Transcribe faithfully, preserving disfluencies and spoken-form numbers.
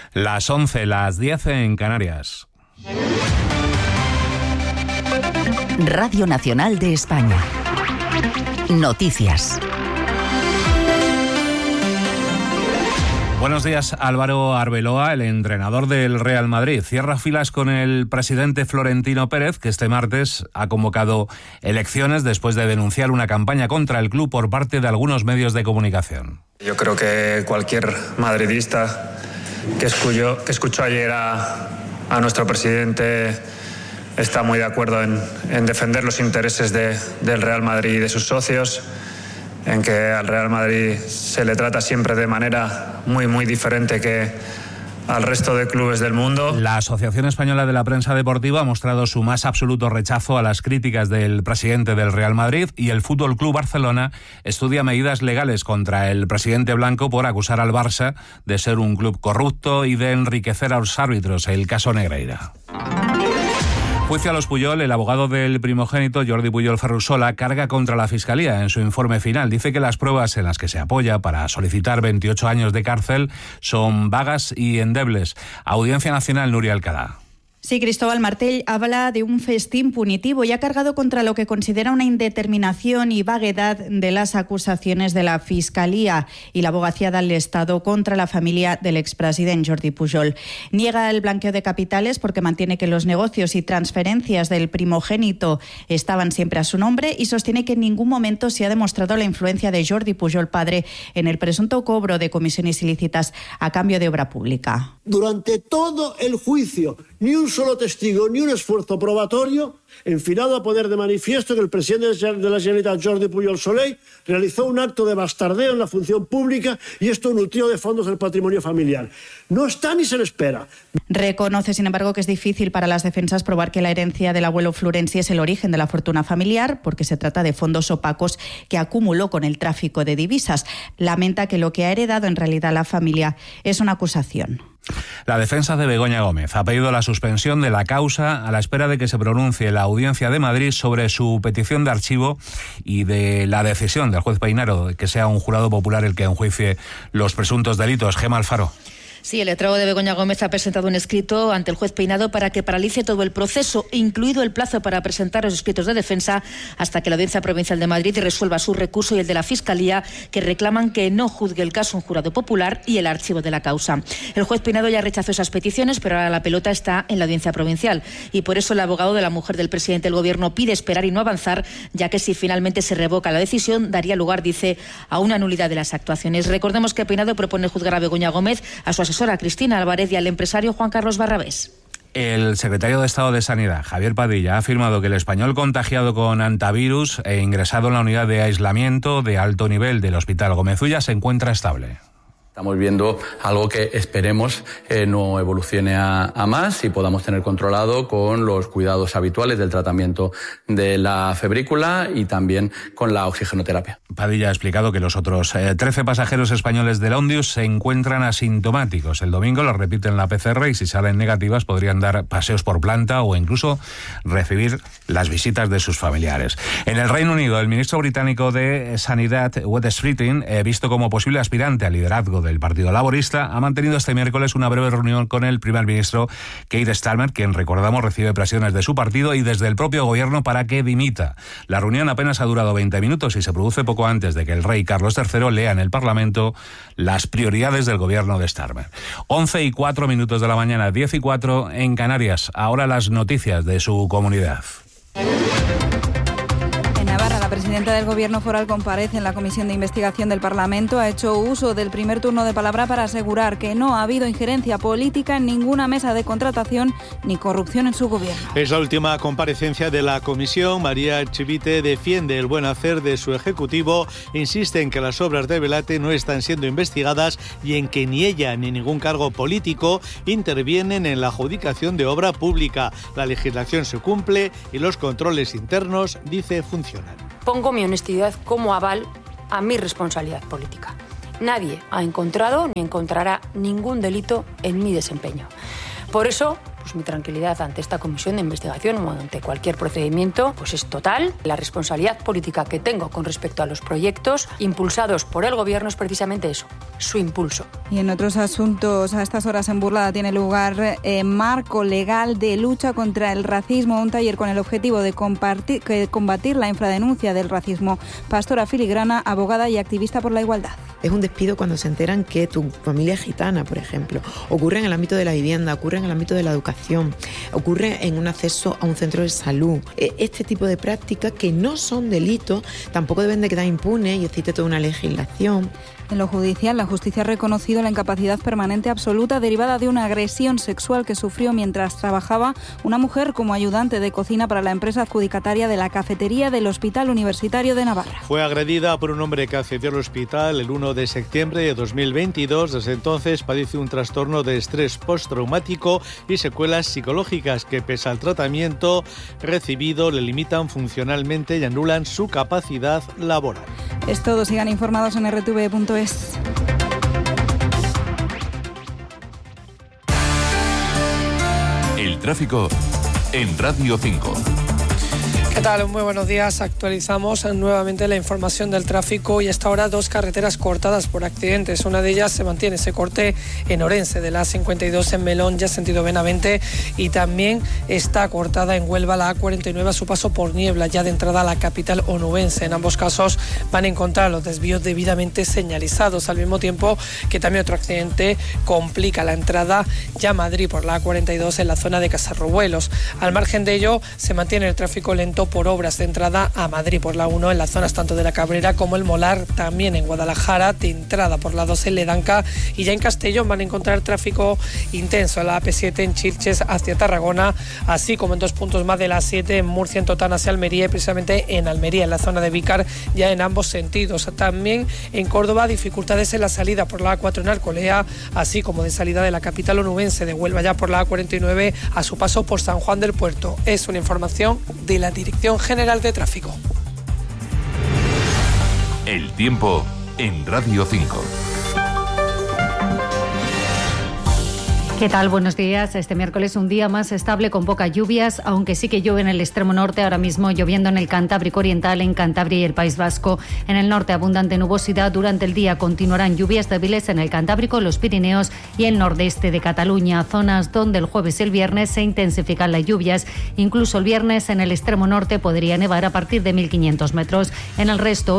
Las once, las diez en Canarias. Radio Nacional de España. Noticias. Buenos días. Álvaro Arbeloa, el entrenador del Real Madrid, cierra filas con el presidente Florentino Pérez, que este martes ha convocado elecciones después de denunciar una campaña contra el club por parte de algunos medios de comunicación. Yo creo que cualquier madridista que escuchó, que escuchó ayer a, a nuestro presidente está muy de acuerdo en, en defender los intereses de, del Real Madrid y de sus socios, en que al Real Madrid se le trata siempre de manera muy, muy diferente que al resto de clubes del mundo. La Asociación Española de la Prensa Deportiva ha mostrado su más absoluto rechazo a las críticas del presidente del Real Madrid, y el F C Barcelona estudia medidas legales contra el presidente blanco por acusar al Barça de ser un club corrupto y de enriquecer a los árbitros, el caso Negreira. Juicio a los Puyol. El abogado del primogénito, Jordi Puyol Ferrusola, carga contra la Fiscalía en su informe final. Dice que las pruebas en las que se apoya para solicitar veintiocho años de cárcel son vagas y endebles. Audiencia Nacional, Nuria Alcalá. Sí, Cristóbal Martell habla de un festín punitivo y ha cargado contra lo que considera una indeterminación y vaguedad de las acusaciones de la Fiscalía y la abogacía del Estado contra la familia del expresidente Jordi Pujol. Niega el blanqueo de capitales porque mantiene que los negocios y transferencias del primogénito estaban siempre a su nombre, y sostiene que en ningún momento se ha demostrado la influencia de Jordi Pujol padre en el presunto cobro de comisiones ilícitas a cambio de obra pública. Durante todo el juicio, ni un solo testigo, ni un esfuerzo probatorio, enfilado a poner de manifiesto que el presidente de la Generalitat, Jordi Pujol Soley, realizó un acto de bastardeo en la función pública y esto nutrió de fondos el patrimonio familiar. No está ni se le espera. Reconoce, sin embargo, que es difícil para las defensas probar que la herencia del abuelo Florenzi es el origen de la fortuna familiar, porque se trata de fondos opacos que acumuló con el tráfico de divisas. Lamenta que lo que ha heredado en realidad la familia es una acusación. La defensa de Begoña Gómez ha pedido la suspensión de la causa a la espera de que se pronuncie la Audiencia de Madrid sobre su petición de archivo y de la decisión del juez Peinaro de que sea un jurado popular el que enjuicie los presuntos delitos. Gemma Alfaro. Sí, el letrado de Begoña Gómez ha presentado un escrito ante el juez Peinado para que paralice todo el proceso, incluido el plazo para presentar los escritos de defensa, hasta que la Audiencia Provincial de Madrid resuelva su recurso y el de la Fiscalía, que reclaman que no juzgue el caso un jurado popular y el archivo de la causa. El juez Peinado ya rechazó esas peticiones, pero ahora la pelota está en la Audiencia Provincial, y por eso el abogado de la mujer del presidente del Gobierno pide esperar y no avanzar, ya que si finalmente se revoca la decisión, daría lugar, dice, a una nulidad de las actuaciones. Recordemos que Peinado propone juzgar a Begoña Gómez, a su asesora Cristina Álvarez y al empresario Juan Carlos Barrabés. El secretario de Estado de Sanidad, Javier Padilla, ha afirmado que el español contagiado con antivirus e ingresado en la unidad de aislamiento de alto nivel del Hospital Gómez Ulla se encuentra estable. Estamos viendo algo que esperemos eh, no evolucione a, a más y podamos tener controlado con los cuidados habituales del tratamiento de la febrícula y también con la oxigenoterapia. Padilla ha explicado que los otros eh, trece pasajeros españoles del Ondius se encuentran asintomáticos. El domingo los repiten la P C R y si salen negativas podrían dar paseos por planta o incluso recibir las visitas de sus familiares. En el Reino Unido, el ministro británico de Sanidad, Wes Streeting, eh, visto como posible aspirante al liderazgo de el Partido Laborista, ha mantenido este miércoles una breve reunión con el primer ministro Keir Starmer, quien, recordamos, recibe presiones de su partido y desde el propio gobierno para que dimita. La reunión apenas ha durado veinte minutos y se produce poco antes de que el rey Carlos tercero lea en el Parlamento las prioridades del gobierno de Starmer. once y cuatro minutos de la mañana, diez y cuatro en Canarias. Ahora las noticias de su comunidad. La presidenta del Gobierno foral comparece en la Comisión de Investigación del Parlamento. Ha hecho uso del primer turno de palabra para asegurar que no ha habido injerencia política en ninguna mesa de contratación ni corrupción en su gobierno. Es la última comparecencia de la comisión. María Chivite defiende el buen hacer de su ejecutivo, insiste en que las obras de Velate no están siendo investigadas y en que ni ella ni ningún cargo político intervienen en la adjudicación de obra pública. La legislación se cumple y los controles internos, dice, funcionan. Pongo mi honestidad como aval a mi responsabilidad política. Nadie ha encontrado ni encontrará ningún delito en mi desempeño. Por eso, pues mi tranquilidad ante esta comisión de investigación o ante cualquier procedimiento pues es total. La responsabilidad política que tengo con respecto a los proyectos impulsados por el Gobierno es precisamente eso, su impulso. Y en otros asuntos, a estas horas en Burlada tiene lugar eh, marco legal de lucha contra el racismo, un taller con el objetivo de compartir, que combatir la infradenuncia del racismo. Pastora filigrana, abogada y activista por la igualdad. Es un despido cuando se enteran que tu familia es gitana, por ejemplo. Ocurre en el ámbito de la vivienda, ocurre en el ámbito de la educación, ocurre en un acceso a un centro de salud. Este tipo de prácticas que no son delitos tampoco deben de quedar impunes y existe toda una legislación. En lo judicial, la justicia ha reconocido la incapacidad permanente absoluta derivada de una agresión sexual que sufrió mientras trabajaba una mujer como ayudante de cocina para la empresa adjudicataria de la cafetería del Hospital Universitario de Navarra. Fue agredida por un hombre que accedió al hospital el uno de septiembre de dos mil veintidós. Desde entonces padece un trastorno de estrés postraumático y secuelas psicológicas que, pese al tratamiento recibido, le limitan funcionalmente y anulan su capacidad laboral. Es todo. Sigan informados en r t v punto es. El tráfico en Radio cinco. ¿Qué tal? Muy buenos días. Actualizamos nuevamente la información del tráfico y hasta ahora dos carreteras cortadas por accidentes. Una de ellas se mantiene ese corte en Orense de la A cincuenta y dos en Melón, ya sentido Benavente, y también está cortada en Huelva la A cuarenta y nueve a su paso por Niebla, ya de entrada a la capital onubense. En ambos casos van a encontrar los desvíos debidamente señalizados, al mismo tiempo que también otro accidente complica la entrada ya a Madrid por la A cuarenta y dos en la zona de Casarrobuelos. Al margen de ello, se mantiene el tráfico lento por obras de entrada a Madrid por la uno en las zonas tanto de la Cabrera como el Molar, también en Guadalajara, de entrada por la dos en Ledanca, y ya en Castellón van a encontrar tráfico intenso en la A P siete en Chilches hacia Tarragona, así como en dos puntos más de la A siete en Murcia, en Totana hacia Almería, y precisamente en Almería, en la zona de Vícar, ya en ambos sentidos. También en Córdoba, dificultades en la salida por la A cuatro en Alcolea, así como de salida de la capital onubense de Huelva ya por la A cuarenta y nueve a su paso por San Juan del Puerto. Es una información de la Dirección General de Tráfico. El tiempo en Radio cinco. ¿Qué tal? Buenos días. Este miércoles un día más estable con pocas lluvias, aunque sí que llueve en el extremo norte, ahora mismo lloviendo en el Cantábrico Oriental, en Cantabria y el País Vasco. En el norte abundante nubosidad. Durante el día continuarán lluvias débiles en el Cantábrico, los Pirineos y el nordeste de Cataluña, zonas donde el jueves y el viernes se intensifican las lluvias. Incluso el viernes en el extremo norte podría nevar a partir de mil quinientos metros. En el resto